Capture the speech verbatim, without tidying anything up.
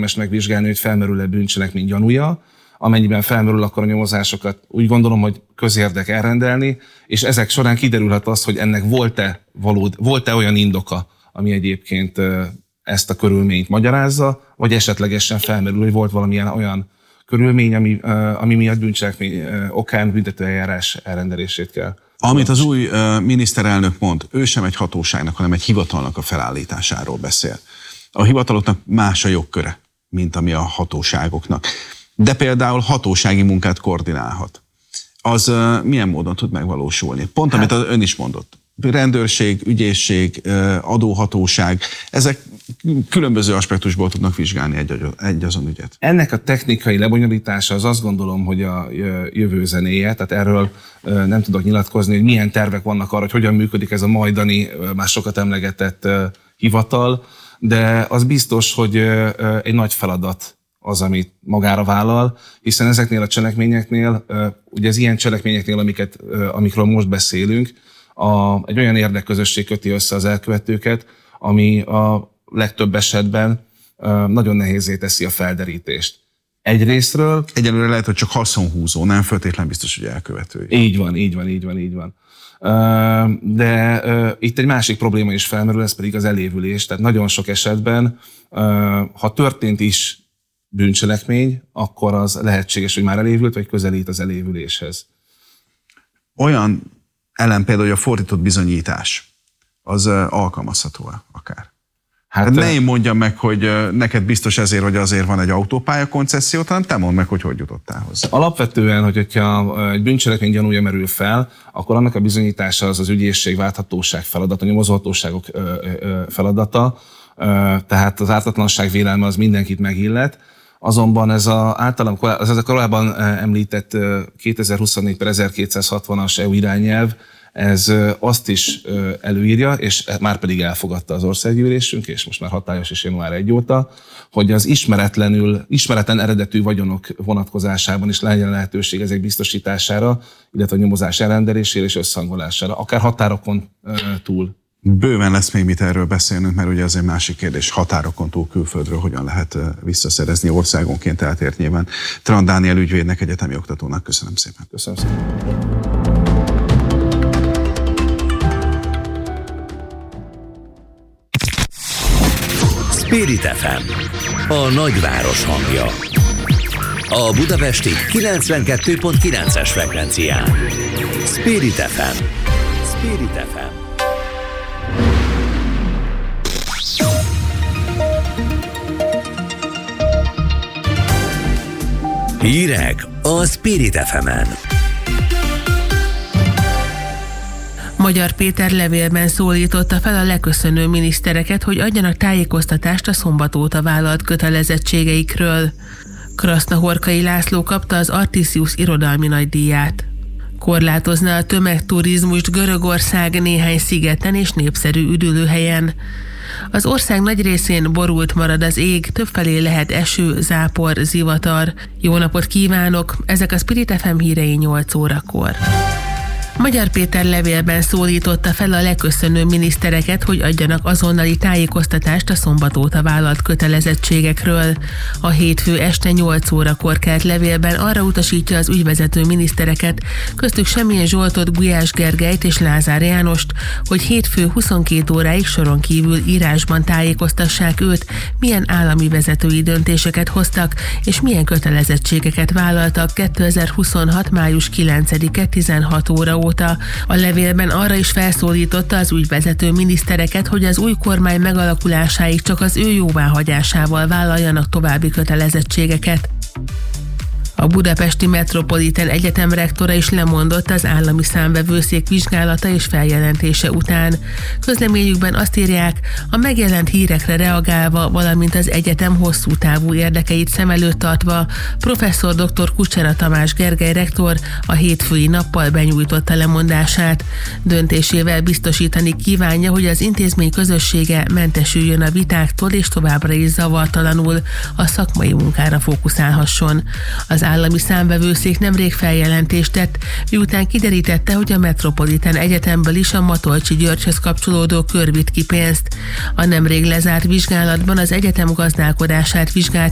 érdemes megvizsgálni, hogy felmerül-e bűncselekmény gyanúja. Amennyiben felmerül, akkor a nyomozásokat úgy gondolom, hogy közérdek elrendelni, és ezek során kiderülhet az, hogy ennek volt-e, valód, volt-e olyan indoka, ami egyébként ezt a körülményt magyarázza, vagy esetlegesen felmerül, hogy volt valamilyen olyan körülmény, ami, ami miatt bűncselekmény okán büntetőeljárás elrendelését kell. Amit az új uh, miniszterelnök mond, ő sem egy hatóságnak, hanem egy hivatalnak a felállításáról beszél. A hivataloknak más a jogköre, mint ami a hatóságoknak. De például hatósági munkát koordinálhat. Az uh, milyen módon tud megvalósulni? Pont hát, amit ön is mondott. Rendőrség, ügyészség, adóhatóság, ezek különböző aspektusból tudnak vizsgálni egy, egy azon ügyet. Ennek a technikai lebonyolítása az azt gondolom, hogy a jövő zenéje, tehát erről nem tudok nyilatkozni, hogy milyen tervek vannak arra, hogy hogyan működik ez a majdani, már sokat emlegetett hivatal, de az biztos, hogy egy nagy feladat az, amit magára vállal, hiszen ezeknél a cselekményeknél, ugye az ilyen cselekményeknél, amiket, amikről most beszélünk, A, egy olyan érdekközösség köti össze az elkövetőket, ami a legtöbb esetben nagyon nehézzé teszi a felderítést. Egyrésztről... Egyelőre lehet, hogy csak haszonhúzó, nem feltétlen biztos, hogy elkövető. Így van, így van, így van, így van. De itt egy másik probléma is felmerül, ez pedig az elévülés. Tehát nagyon sok esetben, ha történt is bűncselekmény, akkor az lehetséges, hogy már elévült, vagy közelít az elévüléshez. Olyan ellen például, hogy a fordított bizonyítás, az alkalmazható-e akár? Hát ne én mondjam meg, hogy neked biztos ezért, hogy azért van egy autópálya koncessziót, hanem te mondd meg, hogy hogy jutottál hozzá. Alapvetően, hogyha egy bűncselekmény gyanúja merül fel, akkor annak a bizonyítása az az ügyészség, válthatóság feladata, a nyomozóhatóságok feladata, tehát az ártatlanság vélelme az mindenkit megillet. Azonban ez a általam ez a korábban említett kétezer-huszonnégy per ezerkétszázhatvanas é u irányelv, ez azt is előírja, és már pedig elfogadta az országgyűlésünk, és most már hatályos is január elseje óta, hogy az ismeretlenül, ismeretlen eredetű vagyonok vonatkozásában is legyen lehetőség ezek biztosítására, illetve a nyomozás elrendelésére és összhangolására, akár határokon túl. Bőven lesz még mit erről beszélnünk, mert ugye az egy másik kérdés, határokon túl külföldről hogyan lehet visszaszerezni országonként eltért nyilván. Trant Dániel ügyvédnek, egyetemi oktatónak köszönöm szépen. Köszönöm szépen. Spirit ef em, a nagyváros hangja. A budapesti kilencvenkettő pont kilences frekvencián. Spirit ef em. Spirit ef em. Hírek a Spirit ef emen. Magyar Péter levélben szólította fel a leköszönő minisztereket, hogy adjanak tájékoztatást a szombat óta vállalt kötelezettségeikről. Krasznahorkai László kapta az Artisius irodalmi nagydíját. Korlátozna a tömegturizmust Görögország néhány szigeten és népszerű üdülőhelyen. Az ország nagy részén borult marad az ég, többfelé lehet eső, zápor, zivatar. Jó napot kívánok! Ezek a Spirit ef em hírei nyolc órakor. Magyar Péter levélben szólította fel a leköszönő minisztereket, hogy adjanak azonnali tájékoztatást a szombat óta vállalt kötelezettségekről. A hétfő este nyolc órakor kelt levélben arra utasítja az ügyvezető minisztereket, köztük Semjén Zsoltot, Gulyás Gergelyt és Lázár Jánost, hogy hétfő huszonkét óráig soron kívül írásban tájékoztassák őt, milyen állami vezetői döntéseket hoztak, és milyen kötelezettségeket vállaltak kétezer-huszonhat május kilencedike tizenhat óra óta. A levélben arra is felszólította az ügyvezető minisztereket, hogy az új kormány megalakulásáig csak az ő jóváhagyásával vállaljanak további kötelezettségeket. A Budapesti Metropolitan Egyetem rektora is lemondott az állami számvevőszék vizsgálata és feljelentése után. Közleményükben azt írják, a megjelent hírekre reagálva, valamint az egyetem hosszú távú érdekeit szem előtt tartva, professzor dr. Kucsera Tamás Gergely rektor a hétfői nappal benyújtotta lemondását. Döntésével biztosítani kívánja, hogy az intézmény közössége mentesüljön a vitáktól és továbbra is zavartalanul a szakmai munkára fókuszálhasson. Az állami számvevőszék nemrég feljelentést tett, miután kiderítette, hogy a Metropolitan Egyetemből is a Matolcsy Györgyhöz kapcsolódó kör vitt ki pénzt. A nemrég lezárt vizsgálatban az egyetem gazdálkodását vizsgált